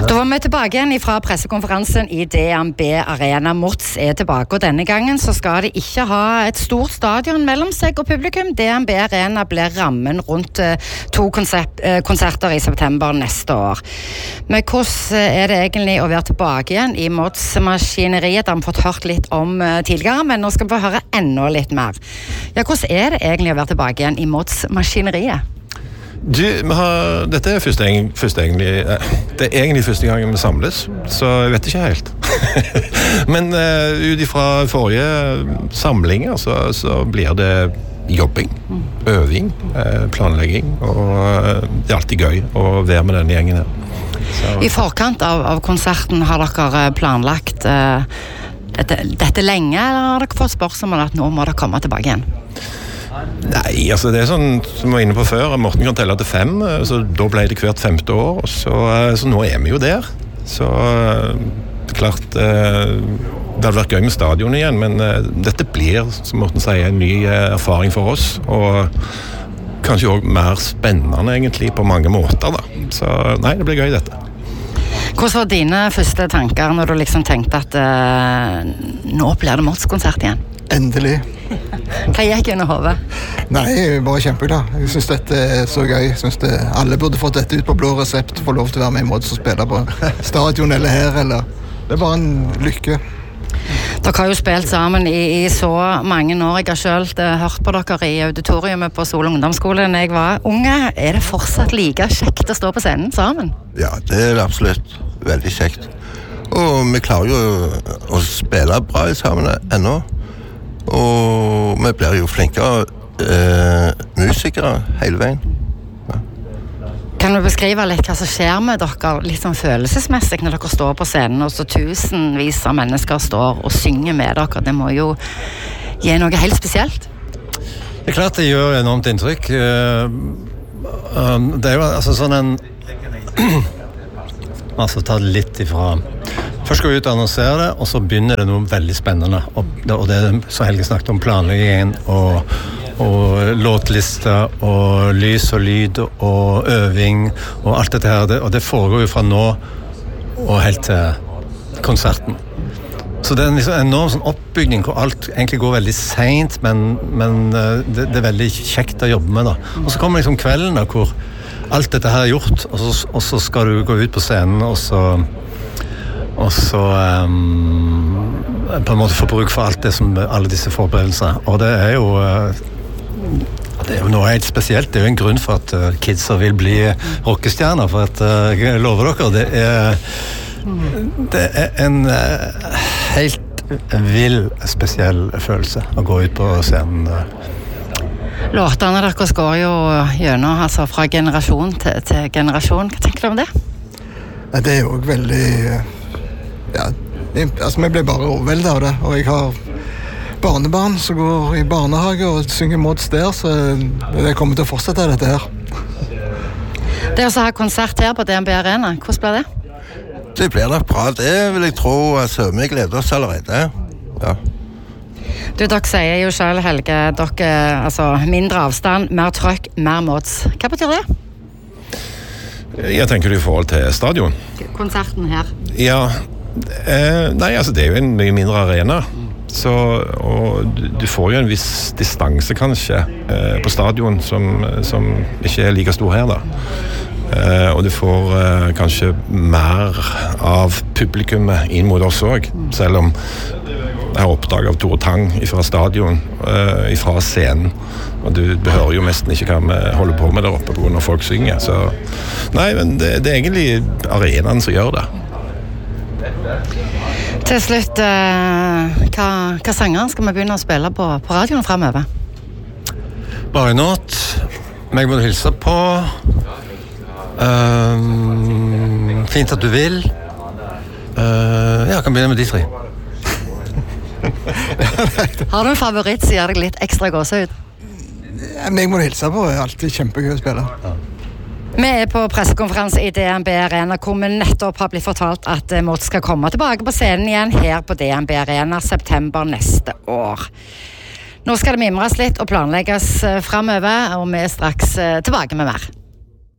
Da var vi tilbake igjen fra pressekonferansen i DNB Arena. Mods tilbake, og denne gangen så skal de ikke ha et stort stadion mellom seg og publikum. DNB Arena blir rammen rundt 2 konserter i september neste år. Men hvordan det egentlig å være tilbake igjen i Mods-maskineriet? Det har vi fått hørt litt om tidligere, men nå skal vi få høre enda litt mer. Ja, hvordan det egentlig å være tilbake igjen i Mods-maskineriet? Dette egentlig første gang vi samles, så jeg vet ikke helt. Men ut ifra forrige samlinger så blir det jobbing, øving, planlegging, og det er alltid gøy å være med denne gjengen her. Så. I forkant av konserten har dere planlagt dette lenge, eller har dere fått spørsmål at nå må dere komme tilbake igjen? Nei, altså det sånn som vi var inne på før, Morten kan telle til 5, så da ble det hvert 5. år, så nå vi jo der. Så det klart, det hadde vært gøy med stadion igjen, men dette blir, som Morten sier, en ny erfaring for oss, og kanskje også mer spennende egentlig på mange måter da. Så nei, det blir gøy dette. Hvordan var dine første tanker når du liksom tenkte at nå blir det Mods-konsert igjen? Endelig. Hva gikk under hodet? Nei, bare kjempeglad. Jeg synes dette så gøy. Jeg synes alle burde fått dette ut på blå resept, få lov til å være med i Mods og spille på stadion eller her, eller. Det bare en lykke. Dere har jo spilt sammen i så mange år. Jeg har selv hørt på dere i auditoriumet på Sol ungdomsskole når jeg var unge. Det fortsatt like kjekt å stå på scenen sammen? Ja, det absolutt veldig kjekt. Og vi klarer jo å spille bra sammen ennå. Og vi blir jo flinkere musikere hele veien. Ja. Kan du beskrive litt hva som skjer med dere litt sånn følelsesmessig når dere står på scenen og så tusenvis av mennesker står og synger med dere? Det må jo gi noe helt spesielt. Det er klart det gjør enormt inntrykk. Det jo altså sånn en altså ta det litt ifra. Først går vi ut og annonserer det, og så begynner det noe veldig spennende. Og det så Helge snakket om planleggingen, og låtlister, og lys og lyd, og øving, og alt dette her. Og det foregår jo fra nå og helt til konserten. Så det en liksom enorm sånn oppbygning hvor alt egentlig går veldig sent, men det veldig kjekt å jobbe med da. Og så kommer liksom kvelden da, hvor alt dette her gjort, og så skal du gå ut på scenen, og så på en måte få bruk for alt det som alle disse forberedelsene. Og det jo noe helt spesielt. Det jo en grunn for at kidser vil bli rockestjerner, for at jeg lover dere, det en helt vill, spesiell følelse å gå ut på scenen. Låtene deres går jo gjennom, altså fra generasjon til generasjon. Hva tenker du om det? Det jo veldig ja, altså vi ble bare overveldet av det, og jeg har barnebarn som går i barnehage og synger Mods der, så det kommer til å fortsette dette her. Det å ha konsert her på DNB Arena, hvordan blir det? Det blir nok bra, det vil jeg tro, altså vi gleder oss allerede, ja. Du, dere sier jo selv, Helge, dere, altså mindre avstand, mer trøkk, mer Mods. Hva betyr det? Jeg tenker i forhold til stadion. Konserten her? Ja, nei, altså det jo en mye mindre arena, så, og du får jo en viss distanse kanskje på stadion som ikke like stor her da. Og du får kanskje mer av publikummet inn mot oss også, selv om jeg har oppdaget av Tore Tang fra stadion, fra scenen, og du behører jo nesten ikke hva vi holder på med der oppe på grunn av folk synger, så nei, men det egentlig arenaen som gjør det. Til slutt, hva sanger skal vi begynne å spille på radioen fremover? Bare nåt, meg må du hilse på, fint at du vil, jeg kan begynne med de 3. Har du en favoritt som gjør deg litt ekstra gåsehud? Meg må du hilse på, det alltid kjempegøy å spille. Vi på pressekonferanse i DNB Arena, hvor vi nettopp har blitt fortalt at Mods skal komme tilbake på scenen igjen her på DNB Arena september neste år. Nå skal det mimres litt og planlegges fremover, og vi straks tilbake med mer.